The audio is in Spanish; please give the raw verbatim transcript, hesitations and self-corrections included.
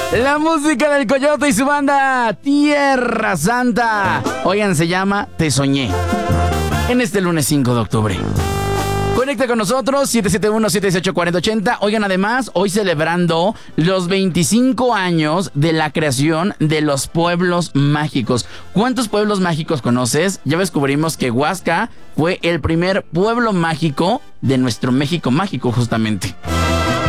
La música del Coyote y su banda Tierra Santa. Oigan, se llama Te Soñé. En este lunes cinco de octubre. Conecta con nosotros, siete siete uno, siete uno ocho, cuatro cero ocho cero. Oigan, además, hoy celebrando los veinticinco años de la creación de los pueblos mágicos. ¿Cuántos pueblos mágicos conoces? Ya descubrimos que Huasca fue el primer pueblo mágico de nuestro México mágico, justamente.